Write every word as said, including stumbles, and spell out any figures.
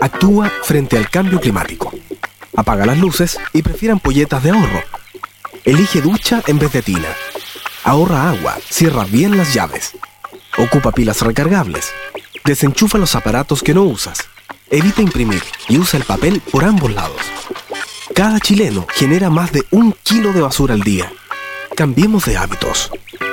Actúa frente al cambio climático. Apaga las luces y prefiere ampolletas de ahorro. Elige ducha en vez de tina. Ahorra agua, cierra bien las llaves. Ocupa pilas recargables. Desenchufa los aparatos que no usas. Evita imprimir y usa el papel por ambos lados. Cada chileno genera más de un kilo de basura al día. Cambiemos de hábitos.